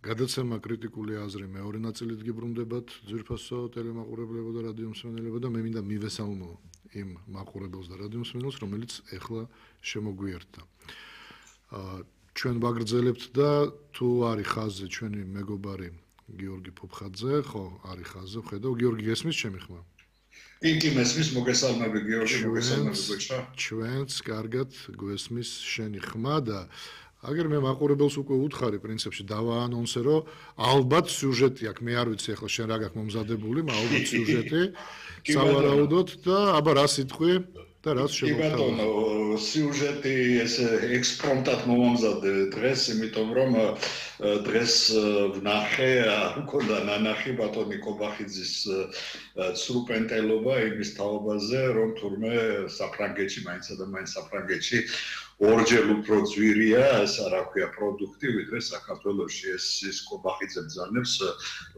გადაცემა კრიტიკული აზრი მეორე ნაწილით გიბრუნდებათ ძვირფასო ტელემაყურებლებო და რადიო მსმენელებო და მე მინდა მივესალმო იმ მაყურებელს და რადიო მსმენელს, რომელიც ეხლა შემოგვიერთდა. ჩვენ ვაგრძელებთ და თუ არის ხაზზე ჩვენი მეგობარი გიორგი ფოფხაძე, ხო, არის ხაზზე, ხედავ, გიორგი გესმის ჩემი ხმა? იგი მესმის, მოგესალმები გიორგი, მოგესალმები გოჩა. ჩვენც კარგად გვესმის შენი ხმა და აგერ მე მაყურებელს უკვე უთხარი პრინციპში დავაანონსე, რომ ალბათ სიუჟეტი აქვს, მე არ ვიცი ახლა შენ რა გაქვს მომზადებული, ალბათ სიუჟეტი სავარაუდოდ და აბა რა სიტყვი და რას შემოგთავაზე. კი ბატონო, სიუჟეტი ესე ექსპრომტად მომამზადე დღეს, იმიტომ რომ დღეს ვნახე, მქონდა ნანახი ბატონი კობახიძის სრუპენტელობა იმის თაობაზე, რომ თურმე საფრანგეთში, მაინც და მაინც საფრანგეთში ორჯერ უფრო ძვირია, ეს რა ქვია, პროდუქტი, ვიდრე საქართველოში. ეს კობახიძე ბრძანებს